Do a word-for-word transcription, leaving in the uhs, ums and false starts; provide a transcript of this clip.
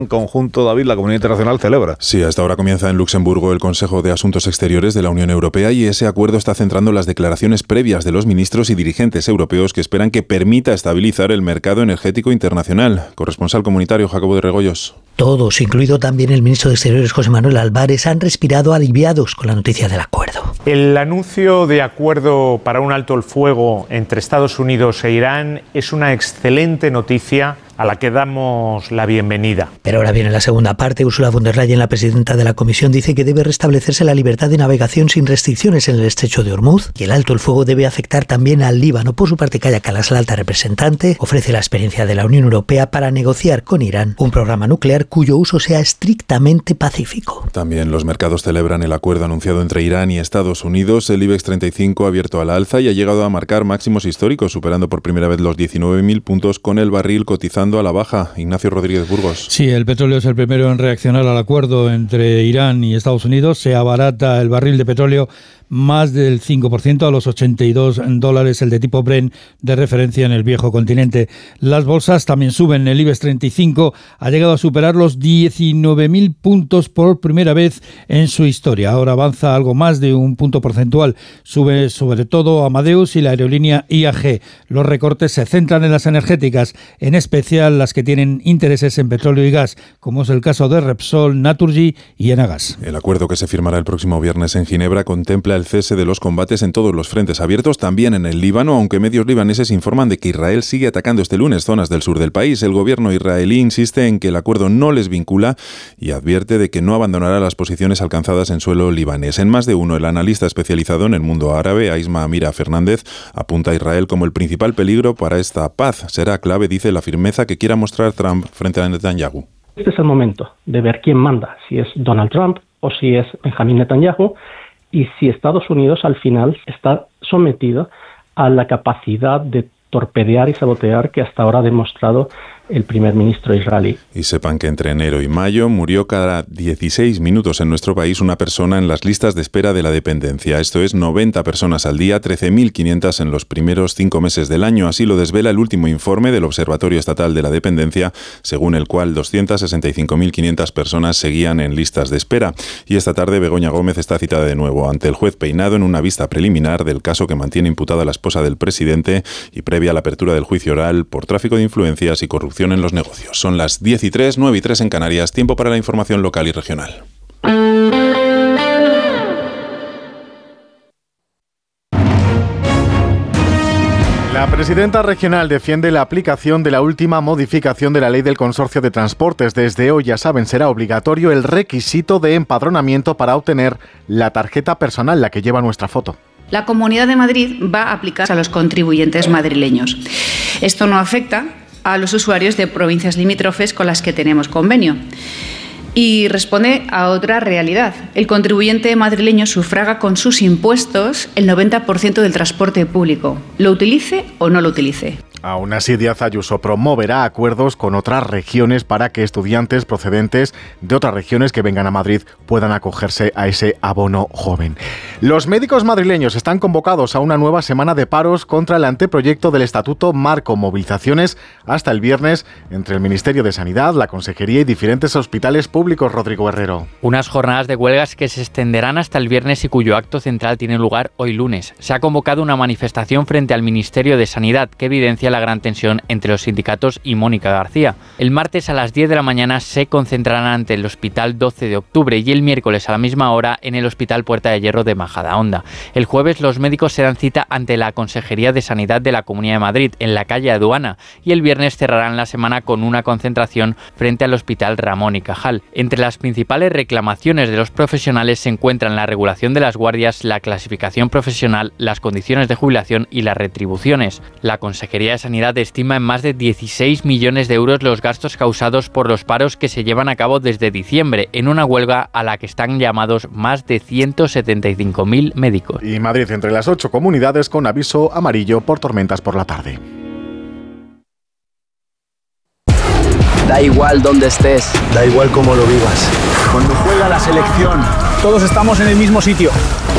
En conjunto, David, la comunidad internacional celebra. Sí, hasta ahora comienza en Luxemburgo el Consejo de Asuntos Exteriores de la Unión Europea y ese acuerdo está centrando las declaraciones previas de los ministros y dirigentes europeos que esperan que permita estabilizar el mercado energético internacional. Corresponsal comunitario Jacobo de Regoyos. Todos, incluido también el ministro de Exteriores José Manuel Álvarez, han respirado aliviados con la noticia del acuerdo. El anuncio de acuerdo para un alto el fuego entre Estados Unidos e Irán es una excelente noticia a la que damos la bienvenida. Pero ahora viene la segunda parte. Ursula von der Leyen, la presidenta de la Comisión, dice que debe restablecerse la libertad de navegación sin restricciones en el estrecho de Hormuz, y el alto el fuego debe afectar también al Líbano. Por su parte, Kaja Kallas, la alta representante, ofrece la experiencia de la Unión Europea para negociar con Irán un programa nuclear cuyo uso sea estrictamente pacífico. También los mercados celebran el acuerdo anunciado entre Irán y Estados Unidos. El IBEX treinta y cinco ha abierto a la alza y ha llegado a marcar máximos históricos, superando por primera vez los diecinueve mil puntos, con el barril cotizando a la baja. Ignacio Rodríguez Burgos. Sí, el petróleo es el primero en reaccionar al acuerdo entre Irán y Estados Unidos. Se abarata el barril de petróleo más del cinco por ciento a los ochenta y dos dólares, el de tipo Brent de referencia en el viejo continente. Las bolsas también suben. El IBEX treinta y cinco ha llegado a superar los diecinueve mil puntos por primera vez en su historia. Ahora avanza algo más de un punto porcentual. Sube sobre todo Amadeus y la aerolínea I A G. Los recortes se centran en las energéticas, en especial las que tienen intereses en petróleo y gas, como es el caso de Repsol, Naturgy y Enagas. El acuerdo que se firmará el próximo viernes en Ginebra contempla el cese de los combates en todos los frentes abiertos, también en el Líbano, aunque medios libaneses informan de que Israel sigue atacando este lunes zonas del sur del país. El gobierno israelí insiste en que el acuerdo no les vincula y advierte de que no abandonará las posiciones alcanzadas en suelo libanés. En Más de Uno, el analista especializado en el mundo árabe, Aisma Amira Fernández, apunta a Israel como el principal peligro para esta paz. Será clave, dice, la firmeza que quiera mostrar Trump frente a Netanyahu. Este es el momento de ver quién manda, si es Donald Trump o si es Benjamin Netanyahu, y si Estados Unidos al final está sometido a la capacidad de torpedear y sabotear que hasta ahora ha demostrado el primer ministro israelí. Y sepan que entre enero y mayo murió cada dieciséis minutos en nuestro país una persona en las listas de espera de la dependencia. Esto es noventa personas al día, trece mil quinientas en los primeros cinco meses del año. Así lo desvela el último informe del Observatorio Estatal de la Dependencia, según el cual doscientas sesenta y cinco mil quinientas personas seguían en listas de espera. Y esta tarde Begoña Gómez está citada de nuevo ante el juez Peinado en una vista preliminar del caso que mantiene imputada la esposa del presidente y previa a la apertura del juicio oral por tráfico de influencias y corrupción en los negocios. Son las diez y tres, nueve y tres en Canarias. Tiempo para la información local y regional. La presidenta regional defiende la aplicación de la última modificación de la Ley del Consorcio de Transportes. Desde hoy, ya saben, será obligatorio el requisito de empadronamiento para obtener la tarjeta personal, la que lleva nuestra foto. La Comunidad de Madrid va a aplicar a los contribuyentes madrileños. Esto no afecta a los usuarios de provincias limítrofes con las que tenemos convenio. Y responde a otra realidad. El contribuyente madrileño sufraga con sus impuestos el noventa por ciento del transporte público, lo utilice o no lo utilice. Aún así, Díaz Ayuso promoverá acuerdos con otras regiones para que estudiantes procedentes de otras regiones que vengan a Madrid puedan acogerse a ese abono joven. Los médicos madrileños están convocados a una nueva semana de paros contra el anteproyecto del Estatuto Marco. Movilizaciones hasta el viernes entre el Ministerio de Sanidad, la Consejería y diferentes hospitales públicos. Rodrigo Herrero. Unas jornadas de huelgas que se extenderán hasta el viernes y cuyo acto central tiene lugar hoy lunes. Se ha convocado una manifestación frente al Ministerio de Sanidad que evidencia la gran tensión entre los sindicatos y Mónica García. El martes a las diez de la mañana se concentrarán ante el Hospital doce de octubre y el miércoles a la misma hora en el Hospital Puerta de Hierro de Majadahonda. El jueves los médicos se dan cita ante la Consejería de Sanidad de la Comunidad de Madrid en la calle Aduana y el viernes cerrarán la semana con una concentración frente al Hospital Ramón y Cajal. Entre las principales reclamaciones de los profesionales se encuentran la regulación de las guardias, la clasificación profesional, las condiciones de jubilación y las retribuciones. La Consejería de Sanidad estima en más de dieciséis millones de euros los gastos causados por los paros que se llevan a cabo desde diciembre en una huelga a la que están llamados más de ciento setenta y cinco mil médicos. Y Madrid entre las ocho comunidades con aviso amarillo por tormentas por la tarde. Da igual dónde estés, da igual cómo lo vivas. Cuando juega la selección, todos estamos en el mismo sitio.